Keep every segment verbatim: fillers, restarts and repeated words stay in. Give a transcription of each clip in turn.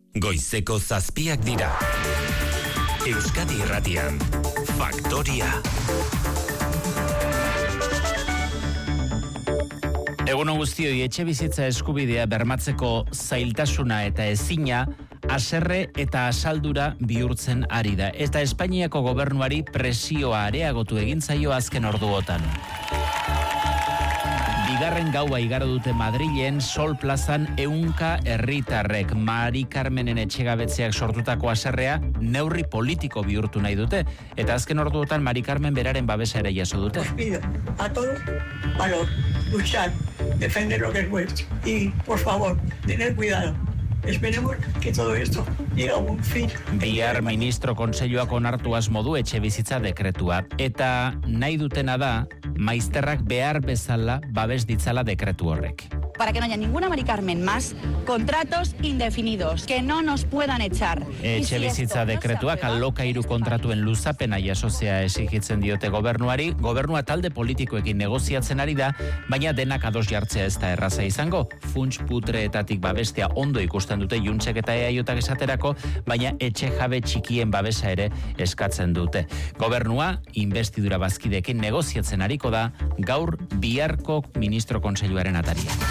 Goizeko zazpiak dira. Euskadi Irratian, Faktoria. Egunon guztioi, etxe bizitza eskubidea bermatzeko zailtasuna eta ezina, haserre eta asaldura bihurtzen ari da. Eta Espainiako gobernuari presioa areagotu egin zaio azken orduotan. Bigarren gaua igaro dute Madrilen Sol plazan ehunka herritarrek. Mari Carmenen etxegabetzeak sortutako haserrea neurri politiko bihurtu nahi dute. Eta azken orduotan Mari Carmen beraren babesa ere jaso dute. Os pido a todos valor, luchar, defender lo que es nuestro. Y, por favor, tener cuidado. Esperemos que todo esto llegue a un fin. Bihar ministro kontseiluak onartu asmo du etxe bizitza dekretua. Eta nahi dutena da, maizterrak behar bezala babes ditzala dekretu horrek. Para que no haya ninguna Mari Carmen más, contratos indefinidos, que no nos puedan echar. Etxe bizitza dekretuak alokairu kontratuen luzapena jasozea exigitzen diote gobernuari. Gobernua talde politikoekin negoziatzen ari da, baina denak ados jartzea ez da erraza izango. Funts putreetatik babestea ondo ikusten dute Juntzek eta eaiotak esaterako, baina etxe jabe txikien babesa ere eskatzen dute. Gobernua investidura bazkideekin negoziatzen ariko da gaur biharko ministro kontseiluaren ataria.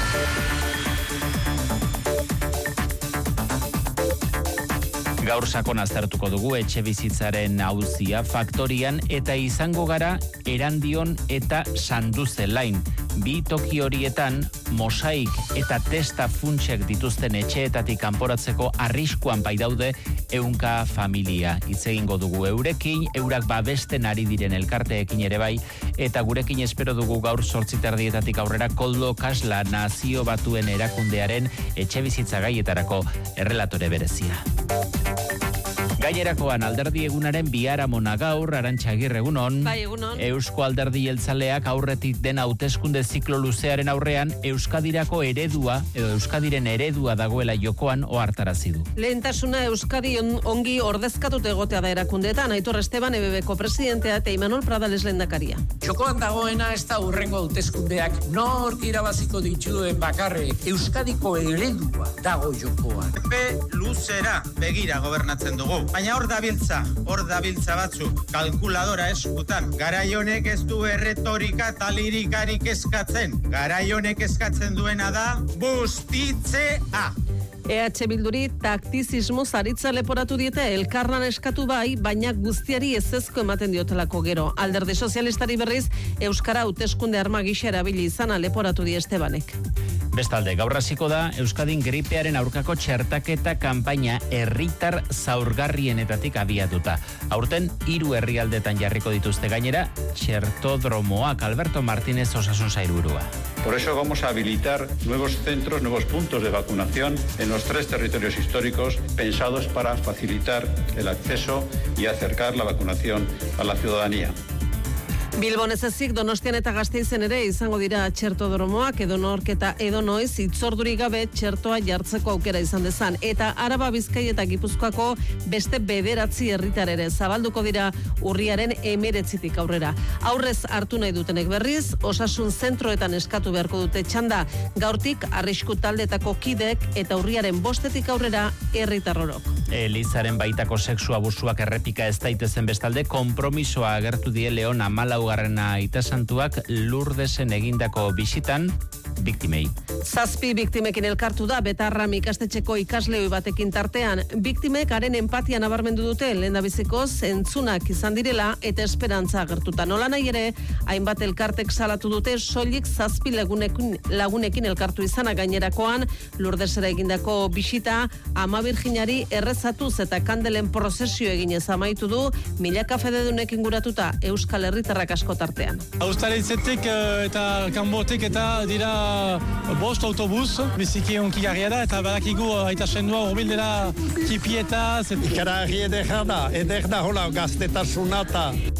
Gaur sakon aztertuko dugu etxe bizitzaren auzia Faktorian eta izango gara Erandion eta Sanduzelain. Bi toki horietan mosaik eta testa funtsek dituzten etxeetatik kanporatzeko arriskuan baidaude ehunka familia. Hitz egingo dugu eurekin, eurak babesten ari diren elkarteekin ere bai, eta gurekin espero dugu gaur zortzi terdietatik aurrera Koldo Kasla Nazio Batuen Erakundearen etxe bizitza gaietarako errelatore berezia. Gainerakoan alderdi egunaren biharamona gaur, Arantxa Agirre, egunon. Bai, egunon. Eusko Alderdi Jeltzaleak aurretik den hauteskunde ziklo luzearen aurrean Euskadirako eredua edo Euskadiren eredua dagoela jokoan ohartarazi du. Lehentasuna Euskadi on, ongi ordezkatut egotea da erakundeetan, Aitor Esteban E B Bko presidentea eta Imanol Pradales lehendakaria. Txokoan dagoena ez da hurrengo hauteskundeak nork irabaziko dituen bakarrek. Euskadiko eredua dago jokoan. Be luzera begira gobernatzen dugu. Baina hor dabiltza, hor dabiltza batzuk, kalkuladora eskutan. Garai honek ez du erretorika eta lirikarik eskatzen. Garai honek eskatzen duena da bustitzea. E H Bilduri taktizismo zaritza leporatu diete, elkarlan eskatu bai, baina guztiari ezezko ematen diotelako gero. Alderdi sozialistari berriz, Euskara hauteskunde arma gisa erabili izana leporatu die Estebanek. Bestalde, gaur hasiko da Euskadin gripearen aurkako txertaketa kanpaina herritar zaurgarrienetatik abiatuta. Aurten hiru herrialdetan jarriko dituzte gainera txertodromoak. Alberto Martínez, Osasun Sailburua. Por eso vamos a habilitar nuevos centros, nuevos puntos de vacunación en los tres territorios históricos pensados para facilitar el acceso y acercar la vacunación a la ciudadanía. Bilbon ez ezik Donostian eta Gasteizen ere izango dira txertodromoak, edonork eta edonoiz hitzordurik gabe txertoa jartzeko aukera izan dezan. Eta Araba, Bizkai eta Gipuzkoako beste bederatzi herritar ere zabalduko dira urriaren hemeretzitik aurrera. Aurrez hartu nahi dutenek berriz, osasun zentroetan eskatu beharko dute txanda. Gaurtik arrisku taldetako kidek eta urriaren bostetik aurrera herritar orok. Elizaren baitako sexu abusuak errepika ez daitezen bestalde, konpromisoa agertu die Leon Amalau garrena itasantuak Lurdesen egindako bisitan biktimei. Zazpi biktimekin elkartu da Betarram ikastetxeko ikaslehoi batekin tartean. Biktimek haren empatia nabarmendu dute lehendabizikoz entzunak izan direla eta esperantza agertuta. Nola nahi ere, hainbat elkartek salatu dute soilik zazpi lagunekin, lagunekin elkartu izana gainerakoan Lurdesera egindako bisita Ama Birjinari errezatuz eta kandelen prozesio eginez amaitu du milaka fededunekin guratuta Euskal Herritarrak asko tartean. Austaritzetik eta kanbotik eta dira bost autobus, biziki onki garria da, eta badakigu aita sendua urbil dela kipietaz. Ikaragarri eder da, eder da hola gaztetasuna eta...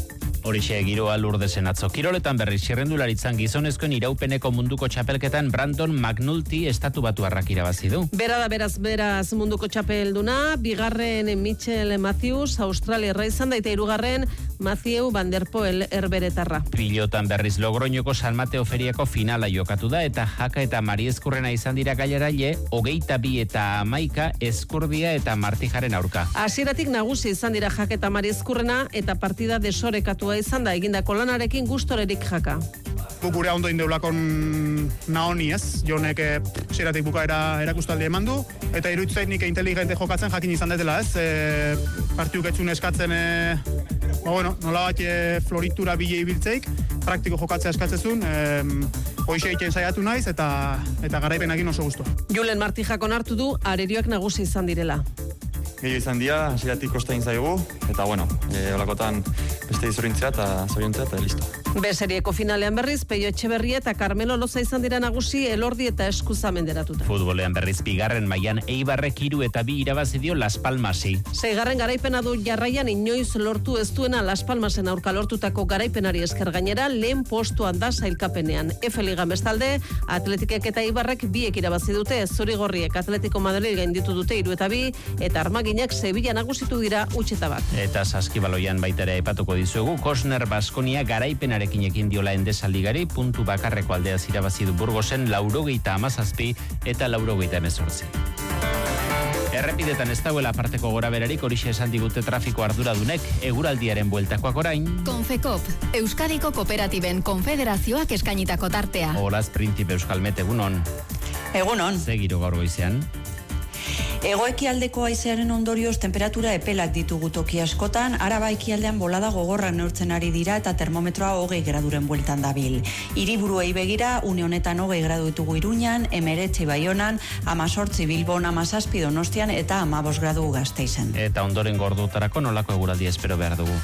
Horixe giroa Lurdesen atzo. Kiroletan berriz xerrendularitzan gizonezkoen iraupeneko munduko txapelketan Brandon McNulty estatu batuarrak irabazi du. Bera da beraz beraz munduko txapelduna, bigarren Mitchell Matthews Australiarra izan da eta hirugarren Matthew Van Der Poel herberetarra. Pilotan berriz Logroñoko San Mateo feriako finala jokatu da eta Jaka eta Mari Eskurrena izan dira gailaraile, hogeita bi eta hamaika Eskurdia eta Martijaren aurka. Hasieratik nagusi izan dira Jaka eta Mari Eskurrena eta partida desorekatua izan da egindako lanarekin gustorerik Jaka. Gure ondo indeulakon naoni ez, jonek hasieratik bukaera erakustaldi eman du, eta iruditzen nik inteligente jokatzen jakin izan detela ez, e, partiuk etzun eskatzen, e, ba bueno, nola bat e, floritura bile ibiltzeik, praktiko jokatzea eskatzezun, e, hoxe egiten saiatu naiz, eta eta garaipenakin oso gustu. Julen Martijakon hartu du arerioak nagusi izan direla. Gehiago izan dira, hasieratik kostain zaigu, eta bueno, e, olakotan beste izurintzea eta zoriontzea eta listo. B-serieko finalean berriz, Peio Etxeberria eta Carmelo Loza izan dira nagusi Elordi eta Eskuza menderatuta. Futbolean berriz bigarren mailan Eibarrek hiru eta bi irabazi dio Las Palmasi. Seigarren garaipena du jarraian inoiz lortu ez duena Las Palmasen aurka lortutako garaipenari esker gainera lehen postuan da sailkapenean. Efe Ligan bestalde, Atletikek eta Eibarrek biek irabazi dute, Zurigorriek Atletico Madrid gainditu dute hiru eta bi, eta Armaginak Sevilla nagusitu dira huts eta bat. Eta saskibaloian baita ere aipatuko dizuegu, Kosner Baskonia garaipenaren ekin diola Endesa Ligari, puntu bakarreko aldeaz irabazi du Burgosen laurogeita hamazazpi eta laurogeita hemezortzi. Errepidetan ez dagoela aparteko gora berarik, horixe esan digute trafiko arduradunek, eguraldiaren bueltakoak orain. Konfekop, Euskadiko Kooperatiben Konfederazioak eskainitako tartea. Olaz Printzip Euskalmet, egunon. Egunon. Zegiro gaur goizean. Hego-ekialdeko haizearen ondorioz temperatura epelak ditugu toki askotan, Araba ekialdean bolada gogorrak neurtzen ari dira eta termometroa hogei graduren bueltan dabil. Hiriburuei begira, une honetan hogei gradu ditugu Iruñan, hemeretzi Baionan, amazortzi Bilbon, amazazpi Donostian eta amabos gradu Gasteizen. Eta ondoren gordutarako nolako eguraldi espero behar dugu?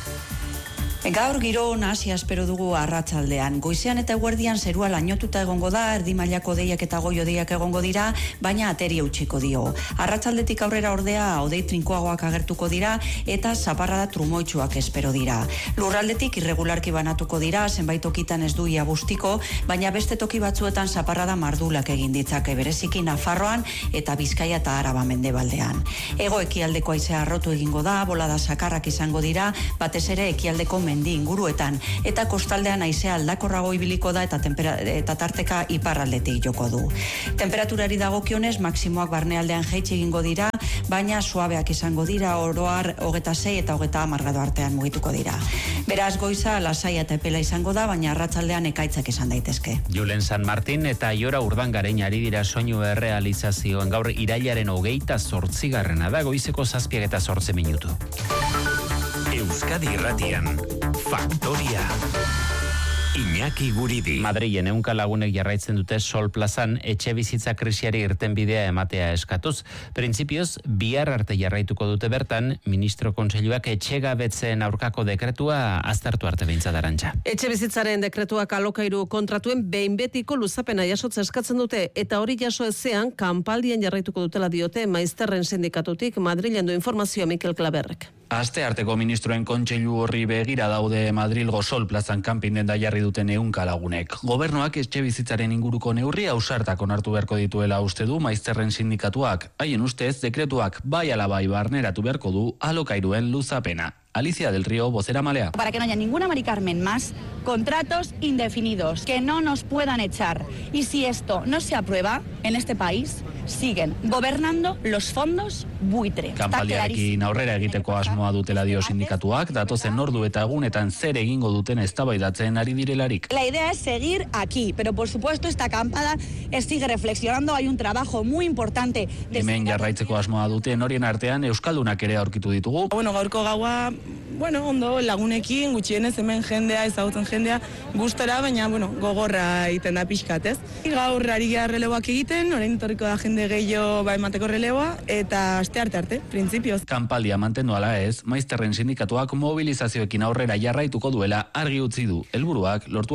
Gaur giro nahasia espero dugu arratsaldean. Goizean eta eguerdian zerua lainotuta egongo da, erdi mailako hodeiak eta goi hodeiak egongo dira, baina ateri eutsiko dio. Arratsaldetik aurrera ordea hodei trinkoagoak agertuko dira eta zaparrada trumoitsuak espero dira. Lurraldetik irregularki banatuko dira, zenbait tokitan ez du ia bustiko, baina beste toki batzuetan zaparrada mardulak egin ditzake, bereziki Nafarroan eta Bizkaia eta Araba mendebaldean. Hego ekialdeko haizea harrotu egingo da, bolada sakarrak izango dira, batez ere ekialdeko mendi inguruetan, eta kostaldean haizea aldakorrago ibiliko da eta, tempera, eta tarteka iparraldetik joko du. Temperaturari dagokionez, maksimoak barnealdean jaitsi egingo dira, baina suabeak izango dira, oroar hogeta sei eta hogeta hamar gradu artean mugituko dira. Beraz goiza lasaia eta epela izango da, baina arratsaldean ekaitzak izan daitezke. Julen San Martin eta Iora Urdangarein ari dira soinu errealizazioan gaur irailaren hogeita zortzigarrena da, goizeko zazpiak eta zortzi minutu. Euskadi Irratian, Faktoria. Iñaki Guridi. Madrilen ehunka lagunek jarraitzen dute Sol Plazan etxe bizitza krisiari irtenbidea ematea eskatuz. Printzipioz, bihar arte jarraituko dute bertan, ministro kontseiluak etxegabetzeen aurkako dekretua aztertu arte behintzat Arantxa. Etxe bizitzaren dekretuak alokairu kontratuen behin betiko luzapena jasotze eskatzen dute, eta hori jaso ezean kanpaldian jarraituko dutela diote Maizterren sindikatutik. Madrilen du informazioa Mikel Klaberrek. Aste arteko ministroen kontseilu horri begira daude Madrilgo Sol Plazan kanpin denda jarri duten ehunka lagunek. Gobernuak etxe bizitzaren inguruko neurria ausartak onartu beharko dituela uste du Maizterren sindikatuak. Haien ustez, dekretuak bai ala bai barneratu beharko du alokairuen luzapena. Alicia del Río, vocera malea. Para que no haya ninguna Mari Carmen más, contratos indefinidos, que no nos puedan echar. Y si esto no se aprueba en este país, siguen gobernando los fondos buitre. Kanpaldiarekin aurrera egiteko asmoa dutela dio sindikatuak, datozen ordu eta egunetan zer egingo duten eztabaidatzen ari direlarik. La idea es seguir aquí, pero por supuesto esta acampada sigue reflexionando, hay un trabajo muy importante. Hemen jarraitzeko asmoa duten horien artean euskaldunak ere aurkitu ditugu. Bueno, gaurko gaua, bueno, ondo lagunekin, gutxienez hemen jendea, ezagutzen jendea, gustora, baina, bueno, gogorra egiten da pixkat, ez? Gaur ari gara relevoak egiten, orain etorriko da jende gehiago ba emateko relevoa, eta aste arte arte, printzipioz. Kanpaldia mantendu ala ez, Maizterren sindikatuak mobilizazioekin aurrera jarraituko duela argi utzi du, helburuak lortu arte.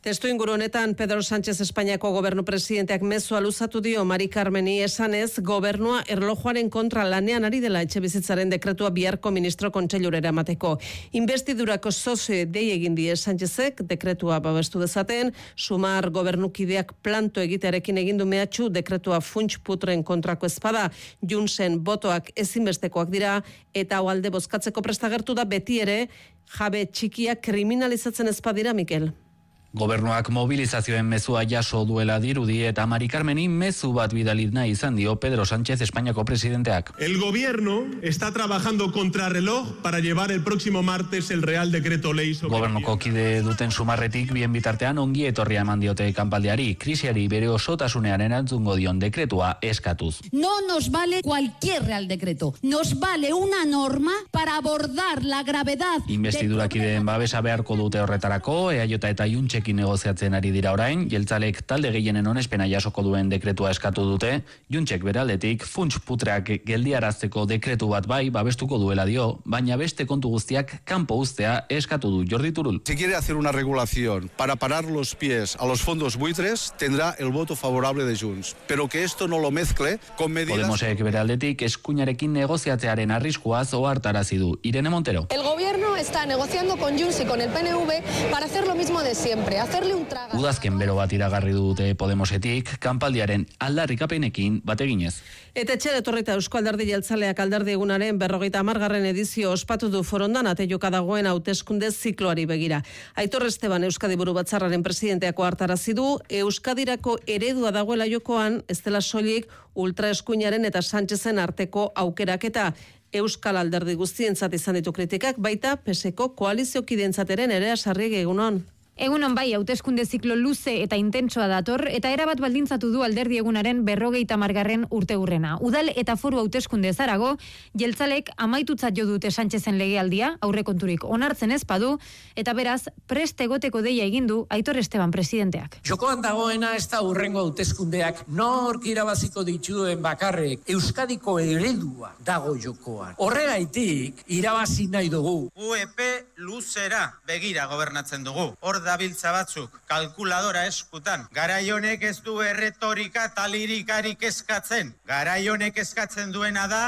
Testu inguru honetan Pedro Sánchez Espainiako gobernu presidenteak mezua luzatu dio Mari Carmeni esanez gobernua erlojuaren kontra lanean ari dela etxebizitzaren dekretua biharko ministro kontseilura eramateko. Investidurako sozio dei egin die Sánchezek dekretua babestu dezaten, Sumar gobernukideak planto egitearekin egin du mehatxu dekretua funts putren kontrako espada, Junsen botoak ezinbestekoak dira eta hau alde bozkatzeko prestagertu da beti ere jabe txikiak kriminalizatzen espadira, Mikel. Gobernuak mobilizazioen mezua jaso duela dirudi eta Mari Carmeni mezu bat bidalit nahi izan dio Pedro Sánchez Espainiako presidenteak. El gobierno está trabajando contrarreloj para llevar el próximo martes el Real Decreto Ley sobre... Gobernuko kide duten sumarretik bien bitartean ongi etorria eman diote kanpaldiari, krisiari bere osotasunean erantzungo dion dekretua eskatuz. No nos vale cualquier Real Decreto, nos vale una norma para abordar la gravedad... Investidurakideen babesa beharko dute horretarako, E A J eta Juntxe negoziatzen ari dira orain, jeltzalek talde gehienen onespena jasoko duen dekretua eskatu dute, Juntzek beraldetik funts putreak geldiarazteko dekretu bat bai babestuko duela dio, baina beste kontu guztiak kanpo uztea eskatu du Jordi Turul. Si quiere hacer una regulación para parar los pies a los fondos buitres, tendrá el voto favorable de Junts, pero que esto no lo mezcle con medidas... Podemosek beraldetik eskuinarekin negoziatzearen arriskuaz ohartarazi du. Irene Montero. El gobierno está negociando con Junts y con el P N V para hacer lo mismo de siempre. Hacerle un traga. Udazken bero bat iragarri dute Podemosetik, kanpaldiaren aldarrikapenekin bateginez. Eta etxera etorrita Eusko Alderdi Jeltzaleak alderdi egunaren berrogeita hamargarren edizio ospatu du Forondan ateioka dagoen hauteskunde zikloari begira. Aitor Esteban Euskadi Buru Batzarraren presidenteako hartarazi du Euskadirako eredua dagoela jokoan, ez dela soilik ultraeskuinaren eta Sánchezen arteko aukeraketa. Euskal Alderdi guztientzat izan ditu kritikak, baita P S ko koaliziokidentzateren ere Sarriegi egunon. Egunon bai, hauteskunde ziklo luze eta intentsoa dator, eta erabat baldintzatu du alderdi egunaren berrogeita hamargarren urteurrena. Udal eta foru hauteskunde zarago, jeltzalek amaitutzat jo dute Sánchezen legealdia, aurrekonturik onartzen ez badu, eta beraz, prest egoteko deia egin du Aitor Esteban presidenteak. Jokoan dagoena ez da urrengo hauteskundeak nork irabaziko dituen bakarrek, Euskadiko eredua dago jokoan. Horregaitik, irabazi nahi dugu. U E P luzera begira gobernatzen dugu. Hor dabiltza batzuk, kalkuladora eskutan. Garai honek ez du erretorika talirikarik eskatzen. Garai honek eskatzen duena da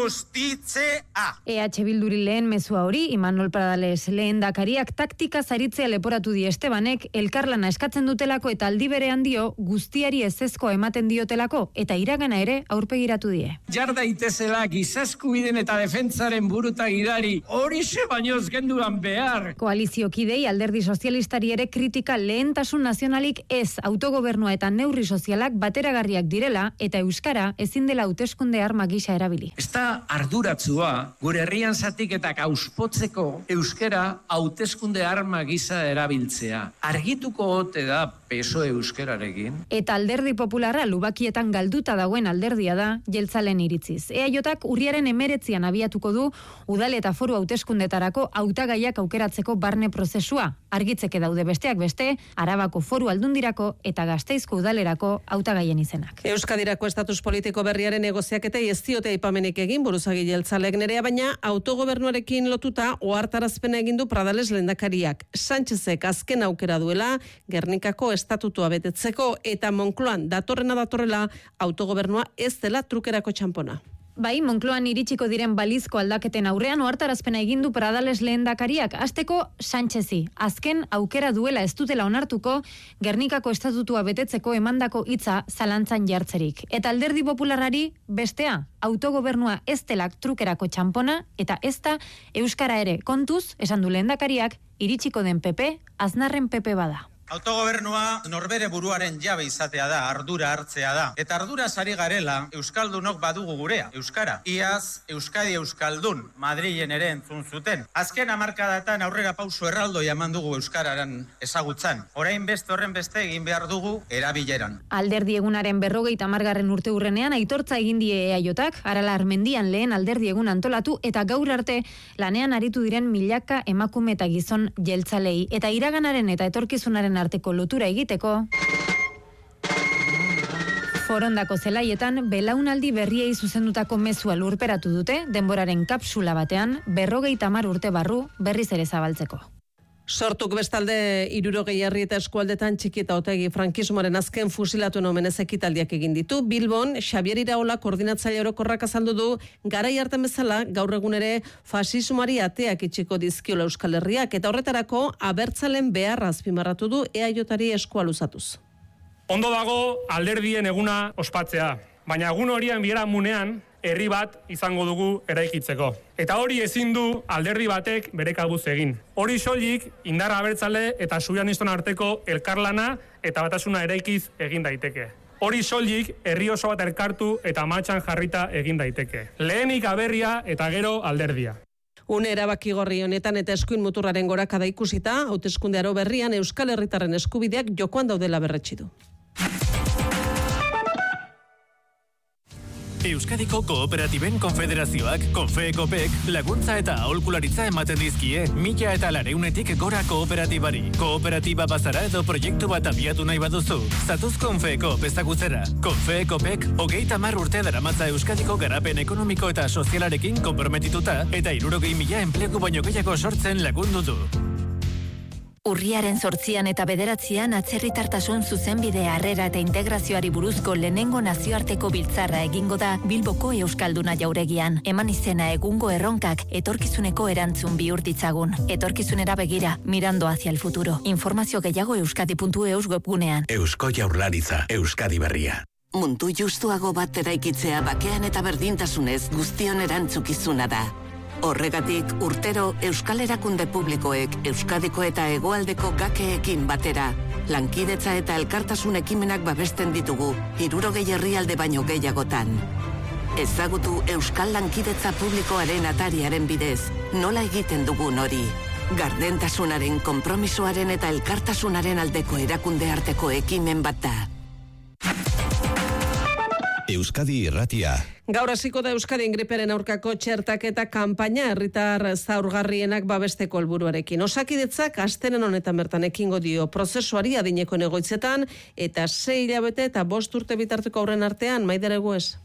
bustitzea. E H Bilduri lehen mezua hori, Imanol Pradales lehen dakariak taktika zaritzea leporatu di Estebanek, elkarlana eskatzen dutelako eta aldi berean dio guztiari ezezko ematen diotelako eta iragana ere aurpegiratu die. Jar daitezela gizaskubideen eta defentsaren buruta gidari horixe baino ez genduan behar. Koaliziokidei alderdi sozialistari ere kritika lehentasun nazionalik ez autogobernua eta neurri sozialak bateragarriak direla eta euskara ezin dela hauteskunde arma gisa erabili. Ez da arduratzua gure herrian zatiketak auspotzeko euskara hauteskunde arma gisa erabiltzea. Argituko ote da P S O E euskararekin. Eta alderdi popularra lubakietan galduta dagoen alderdia da jeltzalen iritziz. E A Jak urriaren emeretzian abiatuko du udal eta foru hauteskundetarako hautagaiak aukeratzeko barne prozesua. Argitzeke daude besteak beste, Arabako foru aldundirako eta Gasteizko udalerako hautagaien izenak. Euskadirako estatus politiko berriaren negoziaketei ez diote aipamenik egin buruzagi jeltzalek nerea, baina autogobernuarekin lotuta ohartarazpena egin du Pradales lehendakariak. Sánchezek azken aukera duela Gernikako estatutua betetzeko eta Moncloan datorrena datorrela autogobernua ez dela trukerako txanpona. Bai, Moncloan iritsiko diren balizko aldaketen aurrean ohartarazpena egin du Pradales lehendakariak. Hasteko Sánchezi, azken aukera duela ez dutela onartuko Gernikako estatutua betetzeko emandako hitza zalantzan jartzerik. Eta alderdi popularrari bestea, autogobernua ez delak trukerako txanpona eta ez da euskara ere. Kontuz, esan du lehendakariak, iritsiko den P P, Aznarren P P bada. Autogobernua norbere buruaren jabe izatea da, ardura hartzea da. Eta ardura sari garela, Euskaldunok badugu gurea, Euskara. Iaz, Euskadi Euskaldun, Madrilen ere entzun zuten. Azken hamarkadatan aurrera pauso erraldo eman dugu Euskararan ezagutzan. Orain beste horren beste egin behar dugu erabileran. Alderdi egunaren berrogeita hamargarren urte urrenean aitortza egin die E A Jak, Arala Armendian lehen alderdi egun antolatu eta gaur arte lanean aritu diren milaka emakume eta gizon jeltzalei. Eta iraganaren eta etorkizunaren arteko lotura egiteko Forondako zelaietan belaunaldi berriei zuzendutako mezua lurperatu dute denboraren kapsula batean berrogeita hamar urte barru berriz ere zabaltzeko. Sortuk bestalde hirurogei herri eta eskualdetan Txiki eta Otegi frankismoaren azken fusilatuen omenez ekitaldiak egin ditu. Bilbon, Xabier Iraola koordinatzaile orokorrak azaldu du, garai hartan bezala, gaur egun ere fasismoari ateak itxiko dizkiola Euskal Herriak, eta horretarako abertzalen beharra azpimarratu du E A Jari eskua luzatuz. Ondo dago alderdien eguna ospatzea, baina egun horian biharamunean herri bat izango dugu eraikitzeko. Eta hori ezin du alderdi batek bere kabuz egin. Hori soilik indarra abertzale eta subianiston arteko elkarlana eta batasuna eraikiz egin daiteke. Hori soilik herri oso bat elkartu eta martxan jarrita egin daiteke. Lehenik aberria eta gero alderdia. Une erabakigorri honetan eta eskuin muturraren gorakada ikusita, hauteskunde aro berrian Euskal Herritarren eskubideak jokoan daudela berretsi du. Euskadiko Kooperatiben Konfederazioak, Konfeekopek, laguntza eta aholkularitza ematen dizkie, mila eta lareunetik gora kooperatibari. Kooperatiba bazara edo proiektu bat abiatu nahi baduzu. Zatuz Konfeekop ezagutzera. Konfeekopek, hogeita mar urte daramatza Euskadiko garapen ekonomiko eta sozialarekin konprometituta eta hirurogei mila enplegu baino gehiago sortzen lagundu du. Urriaren zortzian eta bederatzian atzerritartasun zuzenbide harrera eta integrazioari buruzko lehenengo nazioarteko biltzarra egingo da Bilboko Euskalduna jauregian. Eman izena egungo erronkak etorkizuneko erantzun bihurtitzagun. Etorkizunera begira, mirando hacia el futuro. Informazio gehiago euskadi puntu eus webgunean. Eusko Jaurlaritza, Euskadi Berria. Mundu justuago bat eraikitzea bakean eta berdintasunez guztion erantzukizuna da. Horregatik, urtero Euskal Erakunde Publikoek Euskadiko eta Hegoaldeko gakeekin batera, lankidetza eta elkartasun ekimenak babesten ditugu, hirurogei herrialde baino gehiagotan. Ezagutu Euskal Lankidetza Publikoaren atariaren bidez, nola egiten dugun hori. Gardentasunaren, konpromisoaren eta elkartasunaren aldeko erakunde arteko ekimen bat da. Euskadi Irratia. Gaur hasiko da Euskadin griperen aurkako txertaketa kanpaina herritar zaurgarrienak babesteko helburuarekin. Osakidetzak astenen honetan bertan ekingo dio prozesuari adineko egoitzetan eta sei hilabete eta bost urte bitarteko aurren artean, Maider Egues.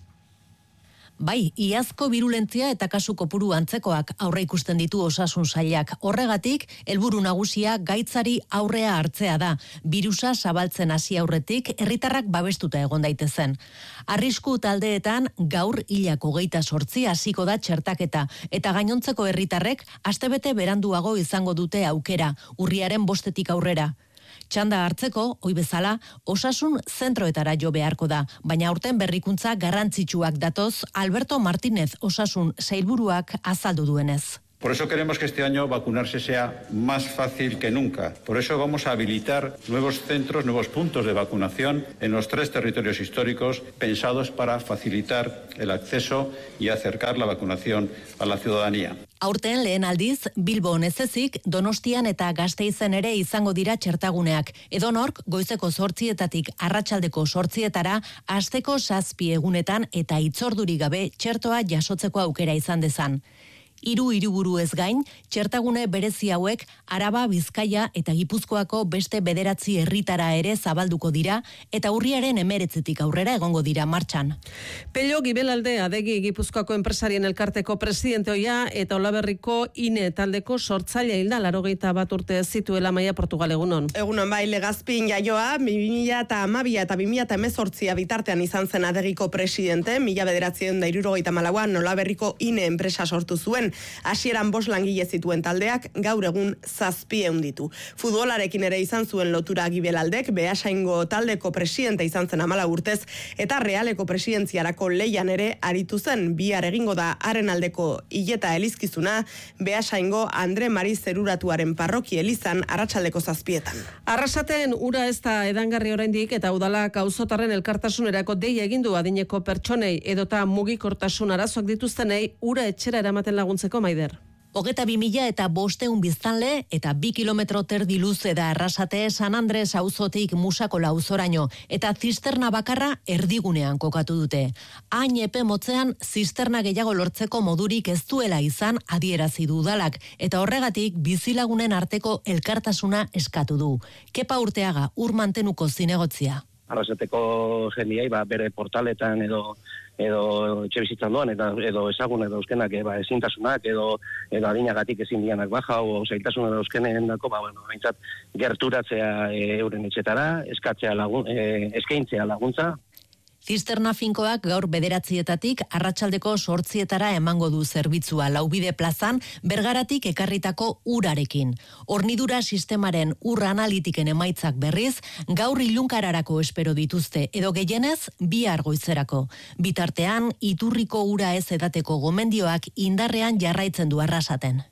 Bai, iazko birulentzia eta kasu kopuru antzekoak aurre ikusten ditu osasun sailak. Horregatik, helburu nagusia gaitzari aurrea hartzea da. Birusa zabaltzen hasi aurretik herritarrak babestuta egon daitezen. Arrisku taldeetan gaur hilako hogeita zortzi hasiko da txertaketa eta gainontzeko herritarrek astebete beranduago izango dute aukera, urriaren bostetik aurrera. Txanda hartzeko, oi bezala, osasun zentroetara jo beharko da, baina aurten berrikuntza garrantzitsuak datoz Alberto Martínez osasun sailburuak azaldu duenez. Por eso queremos que este año vacunarse sea más fácil que nunca. Por eso vamos a habilitar nuevos centros, nuevos puntos de vacunación en los tres territorios históricos pensados para facilitar el acceso y acercar la vacunación a la ciudadanía. Aurten lehen aldiz, Bilbon ez ezik, Donostian eta Gasteizen ere izango dira txertaguneak. Edonork, goizeko zortzietatik arratsaldeko zortzietara, asteko zazpi egunetan eta itzorduri gabe txertoa jasotzeko aukera izan dezan. Hiru hiriburu ez gain, txertagune berezi hauek Araba, Bizkaia eta Gipuzkoako beste bederatzi herritara ere zabalduko dira eta urriaren hemeretzitik aurrera egongo dira martxan. Pello Gibelalde Adegi Gipuzkoako enpresarien elkarteko presidente ohia eta Olaberriko ine taldeko sortzaile hilda laurogeita bat urte zituela Maia Portugal egunon. Egunon bai, Legazpin jaioa, bi mila hamabi eta bi mila hemezortzia bitartean izan zen Adegiko presidente, mila bederatziehun eta hirurogeita hamalauan Olaberriko ine enpresa sortu zuen. Hasieran bost langile zituen taldeak, gaur egun zazpieun ditu. Futbolarekin ere izan zuen lotura Gibelaldek, Beasaingo taldeko presidente izan zen amala urtez, eta Realeko presidentziarako leian ere aritu zen. Bihar egingo da haren aldeko hileta elizkizuna, Beasaingo Andre Mari Zeruratuaren parroki elizan arratsaldeko zazpietan. Arrasaten ura ez da edangarri oraindik eta udalak auzotarren elkartasunerako deia egin du adineko pertsonei edota mugikortasun arazoak dituztenei ura etxera eramaten laguntzen. Maider. Hogeta bi mila eta bosteun biztanle eta bi kilometro terdi luze da Arrasate San Andres auzotik Musakola auzoraino eta zisterna bakarra erdigunean kokatu dute. Hain epe motzean zisterna gehiago lortzeko modurik ez duela izan adierazi du udalak eta horregatik bizilagunen arteko elkartasuna eskatu du. Kepa Urteaga, Ur mantenuko zinegotzia. arrasateko jendiai, ba, bere portaletan edo edo etxe bizitzan doan, eta edo ezagun edo euskenak ba, ezintasunak, edo, edo adinagatik ezin dianak baja, o zailtasun edo euskenen dako, ba, bueno, haintzat, gerturatzea e, euren etxetara, eskatzea lagun, e, eskaintzea laguntza. Zisterna finkoak gaur bederatzietatik arratsaldeko sortzietara emango du zerbitzua Laubide plazan Bergaratik ekarritako urarekin. Hornidura sistemaren ur analitiken emaitzak berriz, gaur ilunkararako espero dituzte edo gehienez bihar goizerako. Bitartean, iturriko ura ez edateko gomendioak indarrean jarraitzen du Arrasaten.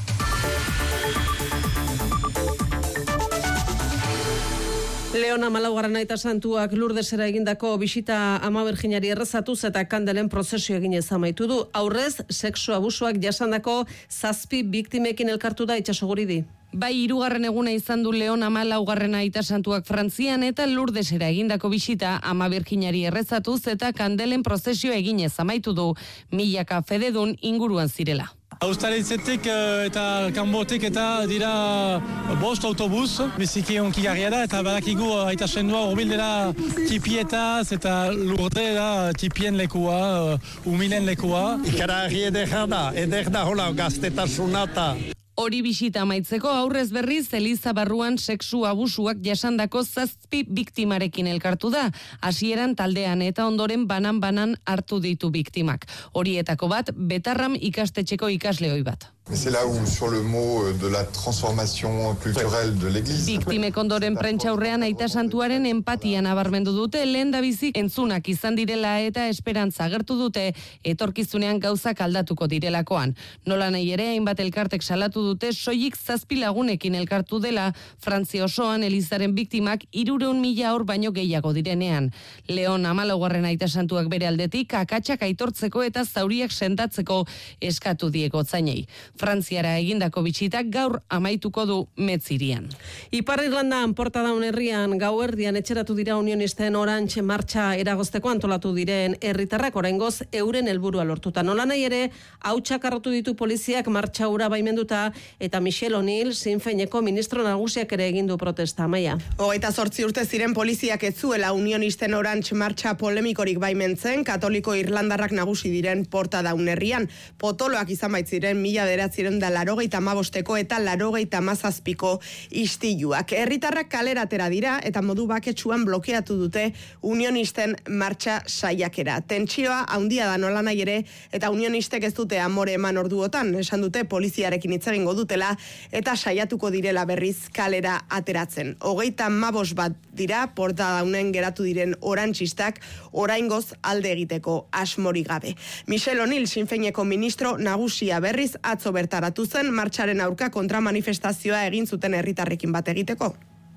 Leon Amalaugarren Aita Santuak Lurdesera egindako bisita Ama Birjinari errezatuz eta kandelen prozesio eginez amaitu du. Aurrez, sexu abusuak jasandako zazpi biktimekin elkartu da Itsasogoridi. Bai, hirugarren eguna izan du Leon Amalaugarren Aita Santuak Frantzian eta Lurdesera egindako bisita Ama Birjinari errezatuz eta kandelen prozesio eginez amaitu du, milaka fededun inguruan zirela. Austaritzetik eta kanbotik eta dira bost autobus, biziki onki garria da, eta badakigu Aita Sendua hurbil dela tipietaz eta Lurde da tipien lekua, umilen lekua. Ikaragarri eder da, eder da hola gaztetasunata. Hori bisita amaitzeko aurrez berriz Eliza barruan sexu abusuak jasandako zazpi biktimarekin elkartu da. Hasieran taldean eta ondoren banan-banan hartu ditu biktimak. Horietako bat Betarram ikastetxeko ikasleoi bat. C'est là où, sur le mot de la transformation culturelle de l'Église. Biktimek ondoren prentsaurrean Aita Santuaren empatia nabarmendu dute, lehen da bizi entzunak izan direla eta esperantza agertu dute etorkizunean gauzak aldatuko direlakoan. Nola nahi ere, hainbat elkartek salatu dute soilik zazpi lagunekin elkartu dela Frantzia osoan Elizaren biktimak hirureun mila hor baino gehiago direnean. Leon Amalaugarren Aita Santuak bere aldetik akatsak aitortzeko eta zauriak sendatzeko eskatu diego zainei. Frantziara egindako bitxitak gaur amaituko du Metzirian. Ipar Irlandan portadaun herrian gauerdian etxeratu dira unionisten Orange martxa eragozteko antolatu diren herritarrak oraingoz euren helburua lortuta. Nola nahi ere, hautsak arrotu ditu poliziak martxa hura baimenduta eta Michel O'Neill Sinn Féineko ministro nagusiak ere egin du protesta. Maia. Hogeita zortzi urte ziren poliziak ez zuela unionisten Orange martxa polemikorik baimentzen, katoliko irlandarrak nagusi diren portadaun herrian. Potoloak izan baitziren mila ziren da larogeita amabosteko eta larogeita amazazpiko istiluak. Herritarrak kalera atera dira eta modu baketsuan blokeatu dute unionisten martxa saiakera. Tentsioa handia da nola nahi ere eta unionistek ez dute amore eman orduotan, esan dute poliziarekin hitz egingo dutela eta saiatuko direla berriz kalera ateratzen. Hogeita amabos bat dira portadaunen geratu diren orantzistak oraingoz alde egiteko asmori gabe. Michel O'Neill Sinn Féineko ministro nagusia berriz atzo bertaratu zen martxaren aurka kontramanifestazioa egin zuten herritarrekin bat egiteko.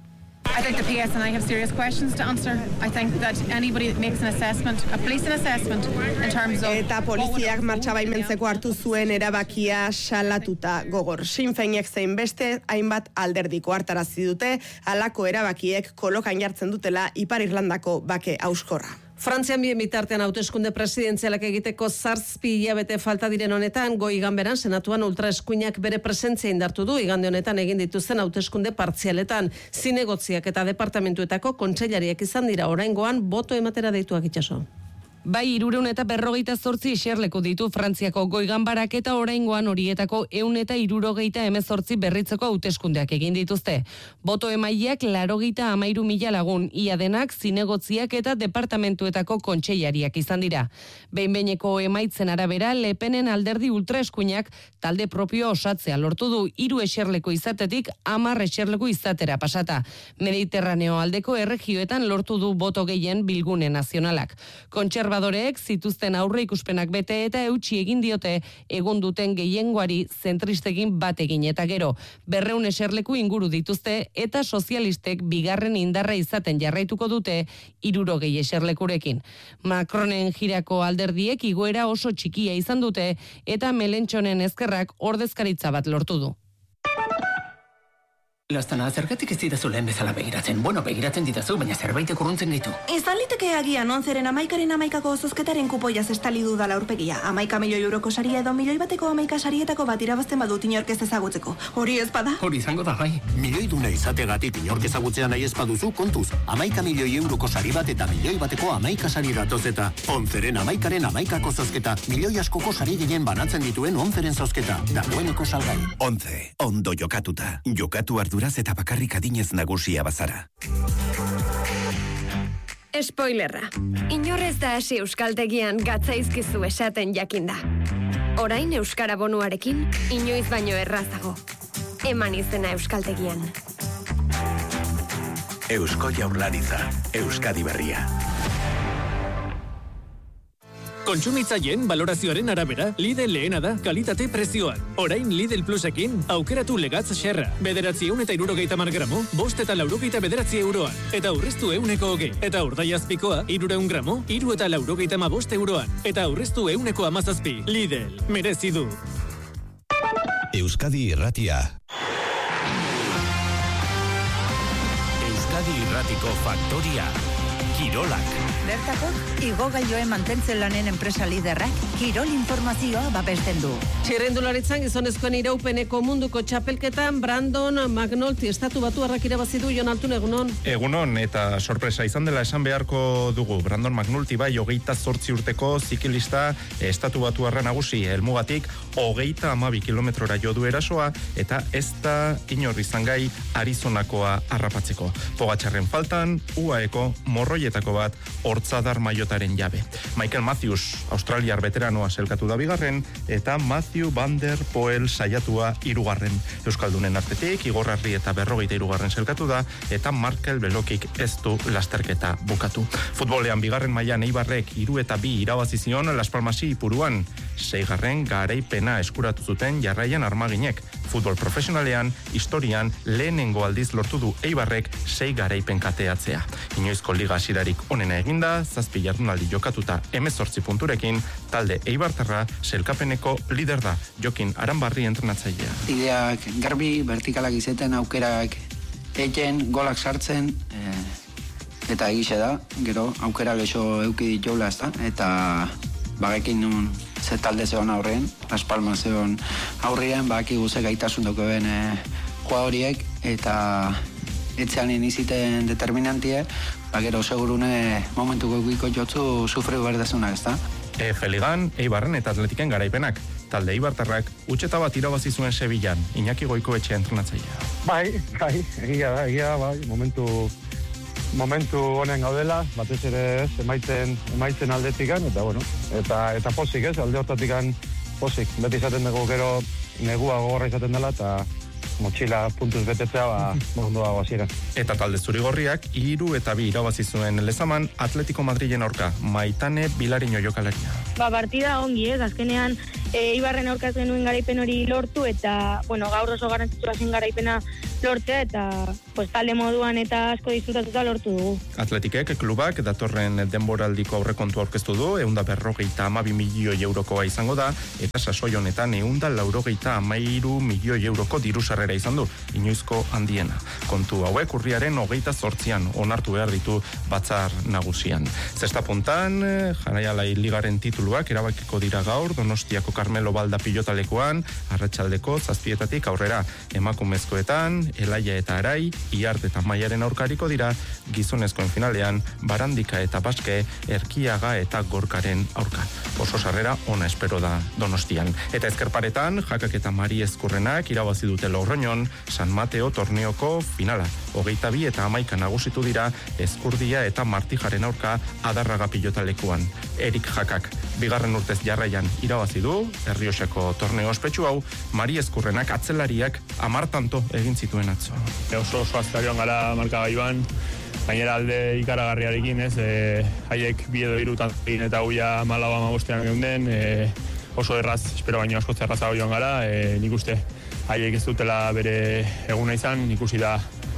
I think the P S and I have serious questions to answer. I think that anybody that makes an assessment, a police an assessment in terms of... Eta poliziak martxa baimentzeko hartu zuen erabakia salatuta gogor. Sinn Féinek zein beste hainbat alderdiko hartarazi dute, halako erabakiek kolokan jartzen dutela Ipar Irlandako bake auskorra. Frantzian bien bitartean hauteskunde presidentzialak egiteko zazpi hilabete falta diren honetan, goi ganberan senatuan ultraeskuinak bere presentzia indartu du, igande honetan egin dituzten hauteskunde partzialetan. Zinegotziak eta departamentuetako kontseilariak izan dira oraingoan boto ematera deituak itxaso. Bai, hirureun eta berrogeita zortzi eserleku ditu Frantziako goiganbarak eta oraingoan horietako ehun eta hirurogeita hemezortzi berritzeko hauteskundeak egin dituzte. Boto emaileak larogeita hamairu mila lagun, ia denak zinegotziak eta departamentuetako kontseilariak izan dira. Behin-behineko emaitzen arabera, Le Penen alderdi ultraeskuinak talde propio osatzea lortu du hiru eserleku izatetik hamar eserleku izatera pasata. Mediterraneo aldeko erregioetan lortu du boto gehien Bilgune Nazionalak. Kontserbadoreek zituzten aurre ikuspenak bete eta eutsi egin diote egun duten gehiengoari zentristekin bat egin eta gero. Berreun eserleku inguru dituzte eta sozialistek bigarren indarra izaten jarraituko dute hirurogei eserlekurekin. Macronen jirako alderdiek igoera oso txikia izan dute eta Melenchonen ezkerrak ordezkaritza bat lortu du. Lastana, zergatik ez ditazu lehen bezala begiratzen. Bueno, begiratzen ditazu, baina zerbaitek urruntzen ditu. Izan liteke agian onzeren amaikaren amaikako zozketaren kupoiaz estali dudala aurpegia. Amaika milioi euroko saria edo milioi bateko amaika sarietako bat irabazten badut inork ez ezagutzeko. Hori ez bada? Hori izango da, bai. Milioi duna izategatik inork ezagutzea nahi ez baduzu, kontuz. Amaika milioi euroko sari bat eta milioi bateko amaika sari datoz eta onzeren amaikaren amaikako zozketa. Milioi askoko sari gehien banatzen dituen onzeren zozketa. Dagoeneko salgai. Onze, ondo jokatuta. Jokatu arduraz eta bakarrik adinez nagusia bazara. Spoilerra. Inorrez da hasi euskaltegian gatzaizkizu esaten jakinda. Orain euskara bonuarekin, inoiz baino errazago. Eman izena euskaltegian. Eusko Jaurlaritza, Euskadi Berria. Kontsumitzaileen balorazioaren arabera, Lidl lehena da kalitate prezioan. Orain Lidl Plusekin, aukeratu legatz xerra. Bederatzi eun eta irurogeita mar gramo, bost eta laurogeita bederatzi euroan. Eta aurreztu euneko hogei. Eta urdaiazpikoa, irureun gramo, iru eta laurogeita ma bost euroan. Eta aurreztu euneko amazazpi. Lidl, merezi du. Euskadi Irratia. Euskadi Irratiko Faktoria. Kirolak. Bertako, igogailoen mantentzen lanen enpresa liderrak, kirol informazioa babesten du. Txirrendularitzan gizonezkoen iraupeneko munduko txapelketan Brandon McNulty estatu batuarrak irabazi du. Jon Altun, egunon. Egunon, eta sorpresa izan dela esan beharko dugu. Brandon McNulty bai hogeita zortzi urteko zikilista estatu batuarra nagusi, helmugatik hogeita amabi kilometrora jo du erasoa, eta ez da inor izan gai Arizonakoa harrapatzeko. Pogatxarren faltan, U A Eko morroietako bat hortzadar maiotaren jabe. Michael Matthews, australiar veteranoa zelkatu da bigarren, eta Matthew Van Der Poel saiatua hirugarren. Euskaldunen artetik, Igorrarri eta berrogeita hirugarren zelkatu da, eta Markel Belokik ez du lasterketa bukatu. Futbolean bigarren mailan Eibarrek hiru eta bi irabazi zion Las Palmasi Ipuruan, seigarren garaipena eskuratu zuten jarraian armaginek. Futbol profesionalean, historian, lehenengo aldiz lortu du Eibarrek sei garaipen kateatzea. Inoizko liga hasirarik onena eginda, zazpi jardunaldi jokatuta hemezortzi punturekin, talde eibartarra selkapeneko lider da, Jokin Aranbarri entrenatzailea. Ideak garbi, vertikalak izeten, aukerak eken, golak sartzen, e, eta egixe da, gero aukera lexo euki ditola ez da, eta bagekin nun ze talde zeon aurrean, Las Palmas zeon aurrean, baki guze gaitasun dokoen e, joa horiek, eta etxean iniziten determinantie, bagero segurune momentuko egiko jotzu sufreu berdezunak, ez da? E, Feligan, Eibarren eta Atletiken garaipenak. Talde Eibartarrak utxeta bat irabazi zuen Sevillan, Iñaki Goikoetxea entrenatzailea. Bai, bai, egia da, egia da, bai, momentu momentu honen gaudela, batez ere ez, emaitzen, emaitzen aldetikan, eta bueno, eta, eta pozik ez, alde hortatikan pozik. Beti izaten dugu gero negua gogorra izaten dela, eta motxila puntuz betetzea, ba, mundu dago hasiera. Eta talde zurigorriak, hiru eta bi irabazi zuen lezaman Atletico Madrilen aurka, Maitane Bilariño jokalaria. Ba, partida ongi ez, azkenean e, Ibarren aurkaz genuen garaipen hori lortu, eta, bueno, gaur oso garrantzitsua zen garaipena lortzea, eta pues, talde moduan eta asko disfrutatuta lortu dugu. Atletikek klubak datorren denboraldiko aurrekontu aurkeztu du, eunda berrogeita amabi milioi eurokoa izango da, eta sasoi honetan eunda laurogeita amairu milioi euroko dirusarrera izan du, inoizko handiena. Kontu hauek urriaren hogeita zortzian onartu behar ditu batzar nagusian. Zesta puntan, Jaraialai ligaren tituluak erabakiko dira gaur, Donostiako Carmelo Balda pilotalekuan, arratsaldeko zazpietatik aurrera, emakumezkoetan, Elaia eta Arai, Iart eta Maiaren aurkariko dira, gizonezkoen finalean, Barandika eta Baske, Erkiaga eta Gorkaren aurka. Oso sarrera ona espero da Donostian. Eta ezkerparetan, Jakak eta Mari Ezkurrenak irabazi dute Logroñon, San Mateo torneoko finala. Hogeita bi eta hamaika nagusitu dira, Ezkurdia eta Martijaren aurka Adarraga pilotalekuan. Erik Jakak, bigarren urtez jarraian irabazi du, Errioxako torneo ospetsu hau, Mari Ezkurrenak atzelariak amartanto egin zituen atzo. Oso oso azkarioan gara markagailuan, gainera alde ikaragarriarekin, ez, e, haiek bi edo hirutan egin eta huia malaua amabostean geunden, e, oso erraz, espero baino asko zerrazago joan gara, e, nik uste haiek ez dutela bere eguna izan, ikusi da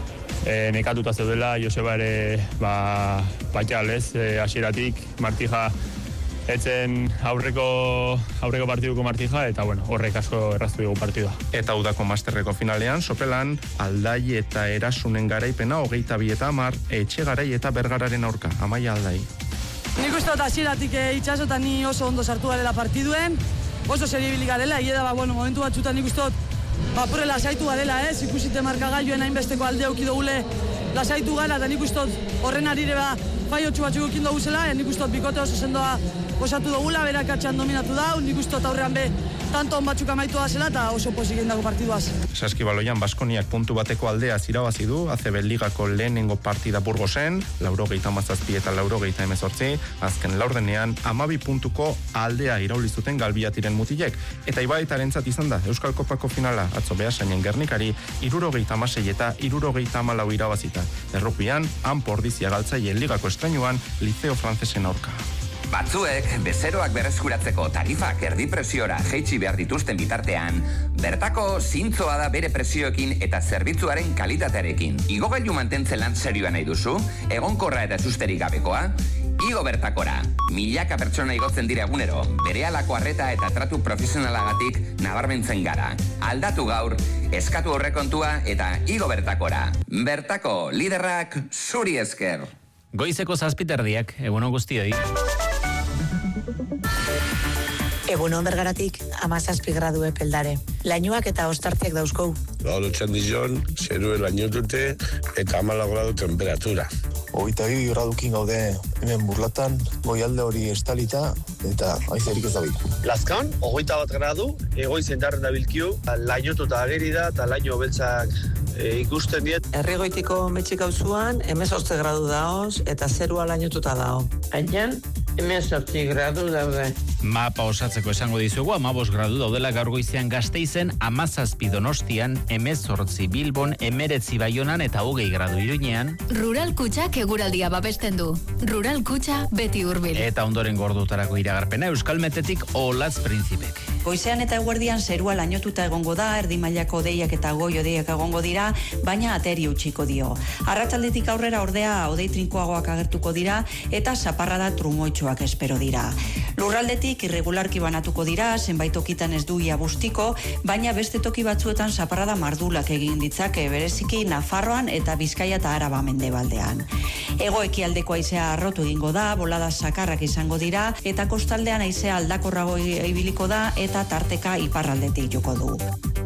e, nekatuta zeudela, Joseba ere ba, patxal, ez, e, hasieratik, Martija etzen aurreko aurreko partiduko martija, eta bueno, horrek asko erraztu dugu partidua. Eta udako masterreko finalean, sopelan, Aldai eta Erasunen garaipena hogeita bi eta hamar, Etxe Garai eta Bergararen aurka. Amaia Aldai. Nik uste dut hasieratik itxasotan ni oso ondo sartu garela partiduen, oso seriebilik garela, egia da, ba, bueno, momentu batzutan nik uste dut bapure lasaitu garela, ez, ikusite markagailuen hainbesteko alde auki dugule lasaitu gara, eta nik uste dut horren arire ba, faiotxu batzuk ekin dugu zela, nik uste dut bikote oso sendoa osatu dugula, berak atxean dominatu dau, nik uste dut aurrean be tanton batzuk amaitu da zela, eta oso pozik egin dago partiduaz. Saskibaloian Baskoniak puntu bateko aldea irabazi du, A C B Ligako lehenengo partida Burgosen, laurogeita hamazazpi eta laurogeita hemezortzi, azken laurdenean hamabi puntuko aldea irauli zuten Galbiatiren mutilek, eta Ibaetarentzat izan da Euskal Kopako finala, atzo Beasainen Gernikari, hirurogeita hamasei eta hirurogeita hamalau irabazita. Errupian, Anpordizia Galtzaile Ligako estrainuan, Liceo Francesen aurka. Batzuek, bezeroak berreskuratzeko tarifak erdi presiora jeitsi behar dituzten bitartean, bertako zintzoa da bere presioekin eta zerbitzuaren kalitatearekin. Igogailu mantentzen lan serioa nahi duzu, egonkorra eta susterik gabekoa, Igo Bertakora. Milaka pertsona igotzen dira egunero, berehalako arreta eta tratu profesionalagatik nabarmentzen gara. Aldatu gaur, eskatu horrekontua eta Igo Bertakora. Bertako liderrak zuri esker. Goizeko zazpiterdiak, egunon guztioi. Egunon Bergaratik, amazazpi gradu epeldare. Lainuak eta ostartziak dauzkou. Gaur txandizon, zerue lainotute eta amala gradu temperatura. Hogeita bi gradukin gaude hemen Burlatan, goialde hori estalita eta haizerik ez dabil. Lazkaon, hogeita bat gradu, egoiz endarren dabilkiu, lainotuta ageri da eta laino beltzak e, ikusten diet. Errigoitiko metxik auzuan, emezortze gradu daoz eta zerua lainotuta dao. Aian, emezortzi gradu daude. Mapa osatzeko esango dizugu, amabos gradu daudela gaur goizean Gasteizen, amazazpi Donostian, emezortzi Bilbon, emeretzi Baionan eta hogei gradu Iruñean. Rural Kutxak eguraldia babesten du. Rural Kutxa beti hurbil. Eta ondoren gordutarako iragarpena Euskalmetetik Olatz Printzipek. Goizean eta eguerdian zerua lainotuta egongo da, erdi mailako deiak eta goi odeiak egongo dira, baina ateri utziko dio. Arratsaldetik aurrera ordea odei trinkoagoak agertuko dira eta zaparrada trumoitxoak espero dira. Lurraldetik irregularki banatuko dira, zenbait tokitan ez du ia bustiko, baina beste toki batzuetan zaparrada mardulak egin ditzake, bereziki Nafarroan eta Bizkaia eta Araba mendebaldean. Hego-ekialdeko haizea arrotu egingo da, bolada sakarrak izango dira, eta kostaldean haizea aldakorrago ibiliko da, eta tarteka iparraldetik joko du.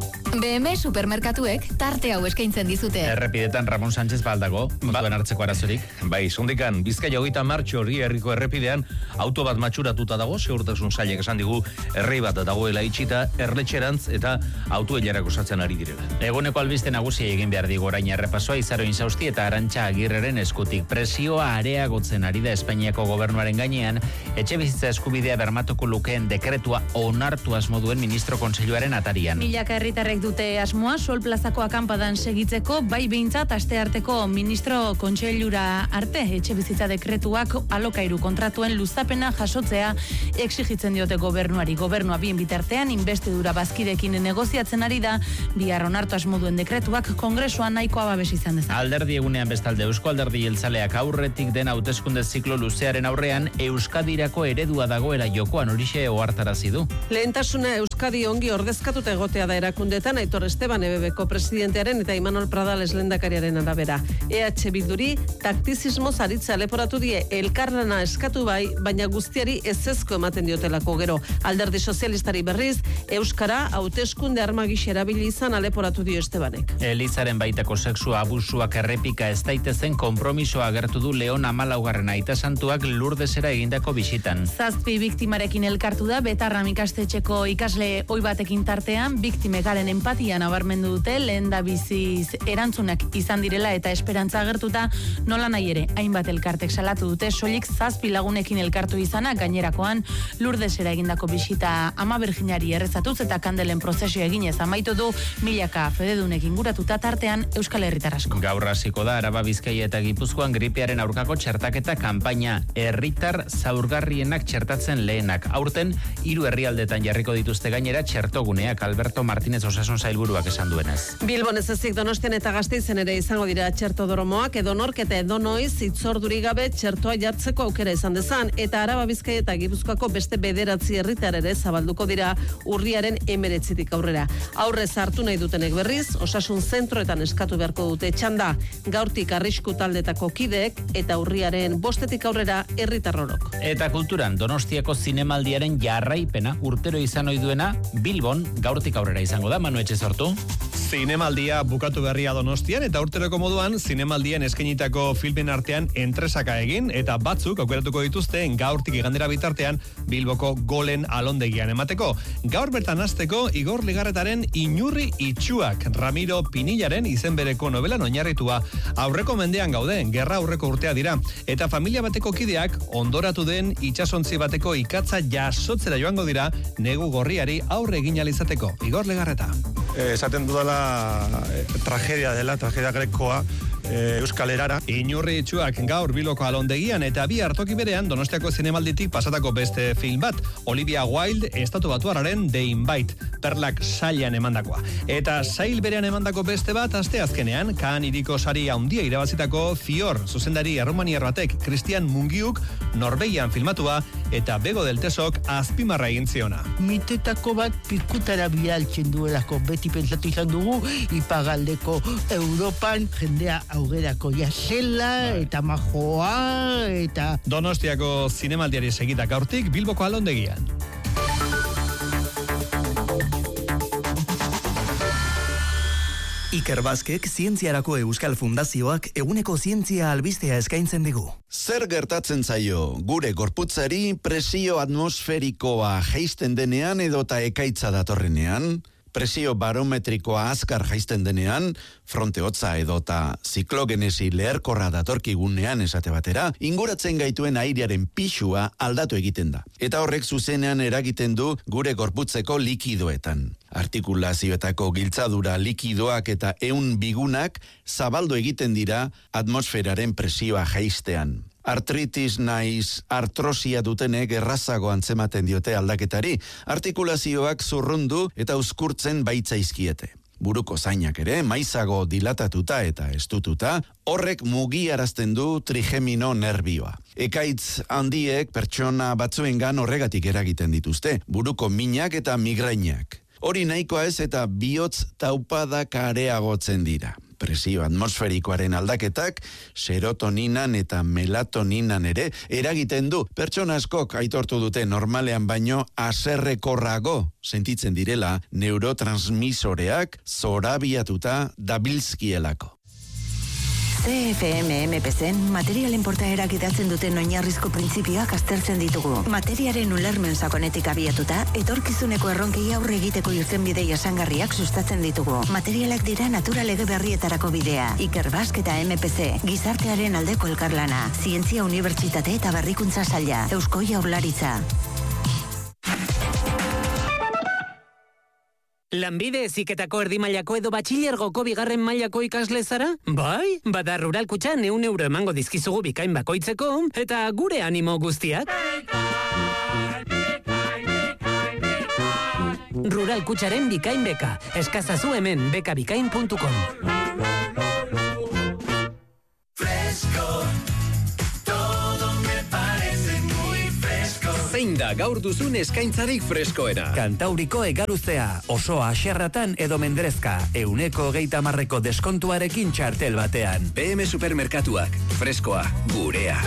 B M supermerkatuek tarte hau eskaintzen dizute. Errepidetan Ramon Sánchez baldago, motuen hartzeko arazorik. Bai, sundikan, Bizkaia hogeita martxo hori herriko errepidean, auto bat matxuratuta dago, segurtasun sailek esan digu, errei bat dagoela itxita, erletxerantz eta autoilarak osatzen ari direla. Eguneko albiste nagusia egin behar digu orain errepasoa Izaro Insausti eta Arantxa Agirreren eskutik. Presioa areagotzen ari da Espainiako gobernuaren gainean, etxe bizitza eskubidea bermatuko lukeen dekretua onartu asmo duen ministro kontseiluaren atarian. Milaka herritarrek dute asmoa Sol Plazako akanpadan segitzeko, bai behintzat astearteko ministro kontseilura arte etxe bizitza dekretuak alokairu kontratuen luzapena jasotzea exigitzen diote gobernuari. Gobernua bien bitartean investidura bazkidekin negoziatzen ari da, bihar onartu asmo duen dekretuak kongresuan nahikoa babes izan dezan. Alderdi egunean bestalde Eusko Alderdi Jeltzaleak aurretik den hauteskunde ziklo luzearen aurrean Euskadirako eredua dagoela jokoan horixe ohartarazi du. Lehentasuna Euskadi ongi ordezkatuta egotea da erakundeetan Aitor Esteban E B Bko presidentearen eta Imanol Pradales lehendakariaren arabera. E H Bilduri taktizismo zaritza leporatu die elkarlana eskatu bai, baina guztiari ezezko ematen diotelako gero. Alderdi sozialistari berriz, Euskara hauteskunde armagix erabili izan aleporatu dio Estebanek. Elizaren baitako sexua abusuak errepika ez daitezen konpromisoa agertu du Leon Amalaugarren Aita Santuak Lurdesera egindako bisitan. Zazpi biktimarekin elkartu da Betarram ikastetxeko ikasle ohi batekin tartean, biktimekaren empatia nabarmendu dute, lehen da biziz erantzunak izan direla eta esperantza agertuta, nola nahi ere, hainbat elkartek salatu dute, soilik zazpi lagunekin elkartu izana, gainerakoan Lurdesera egindako bisita Ama Birjinari errezatuz eta kandelen prozesio eginez amaitu du, milaka fededunek inguratuta tartean Euskal Herritar asko. Gaur hasiko da Araba, Bizkaia eta Gipuzkoan gripearen aurkako txertaketa kanpaina, herritar zaurgarrienak txertatzen lehenak. Aurten hiru herrialdetan jarriko dituzte gainera txertoguneak. Alberto Martínez Osasun osasun sailburuak esan duenez. Bilbon ez ezik Donostian eta Gasteizen ere izango dira txertodromoak, edonork eta edonoiz itzorduri gabe txertoa jartzeko aukera izan dezan, eta Araba, Bizkaia eta Gipuzkoako beste bederatzi herritar ere zabalduko dira urriaren emeretzitik aurrera. Aurrez hartu nahi dutenek berriz, osasun zentroetan eskatu beharko dute txanda, gaurtik arrisku taldetako kideek eta urriaren bostetik aurrera herritarrorok. Eta kulturan, Donostiako zinemaldiaren jarraipena urtero izan ohi duena Bilbon gaurtik aurrera izango da, Manu Etxezortu. Zinemaldia bukatu berria Donostian eta urteroko moduan zinemaldien eskainitako filmen artean entresaka egin eta batzuk aukeratuko dituzte gaurtik igandera bitartean Bilboko Golen alondegian emateko. Gaur bertan hasteko Igor Ligarretaren Inurri itxuak, Ramiro Pinillaren izen bereko novelan oinarritua. Aurreko mendean gaude, gerra aurreko urtea dira, eta familia bateko kideak ondoratu den itsasontzi bateko ikatza jasotzera joango dira negu gorriari aurre egin ahal izateko. Igor Ligarreta. Esaten dudala eh, tragedia dela, tragedia grekoa, eh, Euskal Erara. Inurri itxuak gaur Bilboko alondegian eta bi hartoki berean Donostiako zinemalditik pasatako beste film bat, Olivia Wilde estatu batuarraren The Invite, perlak sailean emandakoa. Eta sail berean emandako beste bat aste azkenean, Kaan iriko sari handia irabazitako Fior, zuzendari erromaniar batek, Christian Mungiuk Norbeian filmatua eta Bego del Tesok azpimarra egin ziona. Mitetako bat pikutara bialtzen duelako, beti pentsatu izan dugu ipagaldeko Europan jendea augerako jasela eta majoa eta... Donostiako zinemaldiari segita gaurtik Bilboko alondegian. Iker Baskek Zientziarako Euskal Fundazioak eguneko zientzia albistea eskaintzen digu. Zer gertatzen zaio gure gorputzari presio atmosferikoa jaisten denean edota ekaitza datorrenean? Presio barometrikoa azkar jaisten denean, fronte hotza edota ziklogenesi leherkorra datorkigunean esate batera, inguratzen gaituen airearen pixua aldatu egiten da. Eta horrek zuzenean eragiten du gure gorputzeko likidoetan. Artikulazioetako giltzadura likidoak eta ehun bigunak zabaldu egiten dira atmosferaren presioa jaistean. Artritis naiz artrosia dutenek errazago antzematen diote aldaketari, artikulazioak zurrundu eta uzkurtzen baitzaizkiete. Buruko zainak ere, maizago dilatatuta eta estututa, horrek mugiarazten du trigemino nerbioa. Ekaitz handiek pertsona batzuengan horregatik eragiten dituzte, buruko minak eta migrainak. Hori nahikoa ez eta bihotz taupadak areagotzen dira. Presio atmosferikoaren aldaketak serotoninan eta melatoninan ere eragiten du. Pertsona askok aitortu dute normalean baino haserrekorrago sentitzen direla neurotransmisoreak zorabiatuta dabilzkielako. C F M M P Zen materialen portaerak idatzen duten oinarrizko printzipioak aztertzen ditugu. Materiaren ulermen sakonetik abiatuta, etorkizuneko erronkei aurre egiteko irtenbide jasangarriak sustatzen ditugu. Materialak dira natura lege berrietarako bidea. Iker Bask eta M P C, gizartearen aldeko elkarlana, Zientzia Unibertsitate eta Berrikuntza Saila, Eusko Jaurlaritza. Lanbide heziketako erdi mailako edo batxilergoko bigarren mailako ikasle zara? Bai, bada Rural Kutxan ehun euro emango dizkizugu bikain bakoitzeko, eta gure animo guztiak. Rural Kutxaren bikain beka, eskazazu hemen bekabikain puntu com. Zein da gaur duzun eskaintzarik freskoena? Kantauriko egaruzea, oso aserratan edo mendrezka, euneko geita marreko deskontuarekin txartel batean. P M Supermerkatuak, freskoa, gurea.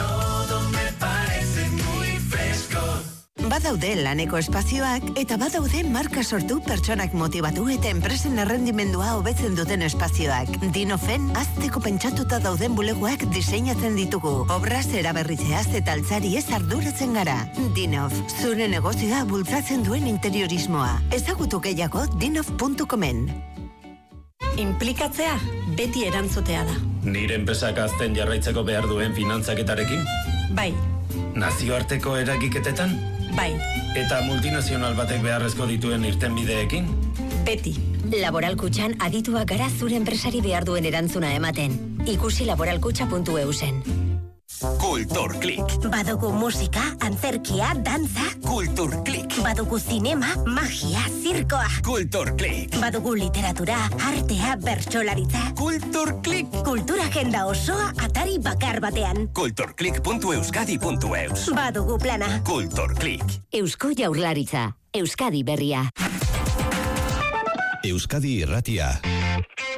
Badaude laneko espazioak eta badaude marka sortu pertsonak motibatu eta enpresen errendimendua hobetzen duten espazioak. Dinofen azteko pentsatuta dauden bulegoak diseinatzen ditugu. Obraz eraberritzeaz eta altzari ez arduratzen gara. Dinof, zure negozioa bultzatzen duen interiorismoa. Ezagutu gehiago dinof puntu comen. Inplikatzea beti erantzutea da. Nire enpresak azten jarraitzeko behar duen finantzaketarekin? Bai. Nazioarteko eragiketetan? Bai. Eta multinazional batek beharrezko dituen irtenbideekin? Beti. Laboral Kutxan adituak gara zure enpresari behar duen erantzuna ematen. Ikusi laboralkutxa puntu eusen. Kulturklik. Badugu musika, antzerkia, dantza. Kulturklik. Badugu zinema, magia, zirkoa. Kulturklik. Badugu literatura, artea, bertsolaritza. Kulturklik. Kultura agenda osoa atari bakar batean. kulturklik puntu euskadi puntu eus. Badugu plana. Kulturklik. Eusko Jaurlaritza. Euskadi berria. Euskadi irratia.